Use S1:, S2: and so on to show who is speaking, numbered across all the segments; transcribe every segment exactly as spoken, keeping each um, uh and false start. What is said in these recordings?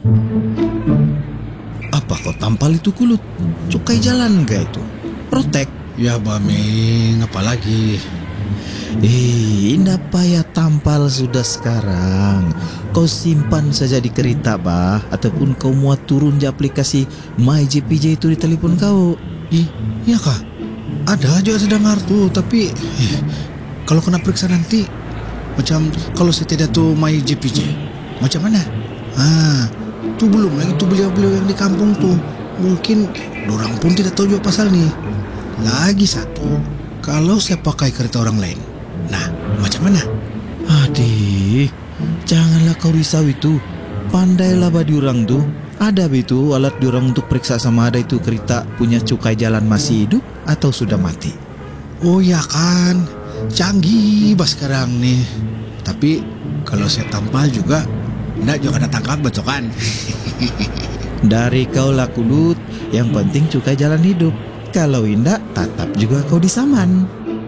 S1: Apa kau tampal itu Kulut? Cukai jalan gak itu? Protek?
S2: Ya Bameng, apalagi?
S1: Eh, indah payah tampal sudah sekarang. Kau simpan saja di kereta bah, ataupun kau muat turun di aplikasi MyJPJ itu di telepon kau.
S2: Ih, iya kah? Ada juga sedang tuh, tapi eh, kalau kena periksa nanti, macam kalau saya tidak tuh MyJPJ, macam mana? Ah, tuh belum lagi tuh beliau-beliau yang di kampung tuh, mungkin dorang pun tidak tahu juga pasal nih. Lagi satu, kalau saya pakai kereta orang lain, nah macam mana?
S1: Adik, janganlah kau risau itu. Pandailah bah diorang tuh. Ada itu alat diorang untuk periksa sama ada itu kereta punya cukai jalan masih hidup atau sudah mati.
S2: Oh ya kan, canggih bah sekarang nih. Tapi kalau saya tampal juga, enggak juga ada tangkap becokan.
S1: Dari kau lah Kulut, yang penting cukai jalan hidup. Kalau indah, tatap juga kau disaman.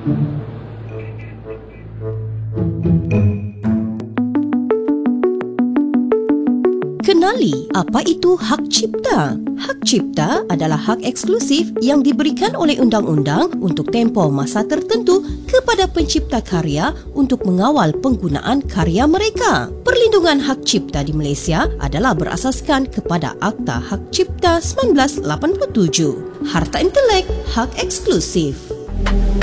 S3: Kenali apa itu hak cipta. Hak cipta adalah hak eksklusif yang diberikan oleh undang-undang untuk tempoh masa tertentu kepada pencipta karya untuk mengawal penggunaan karya mereka. Perlindungan hak cipta di Malaysia adalah berasaskan kepada Akta Hak Cipta seribu sembilan ratus lapan puluh tujuh. Harta intelek, hak eksklusif.